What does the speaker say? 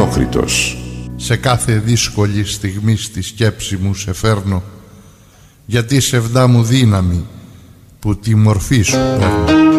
Θεόκριτος. Σε κάθε δύσκολη στιγμή στη σκέψη μου σε φέρνω, γιατί σεβδά μου δύναμη που τη μορφή σου παίρνω.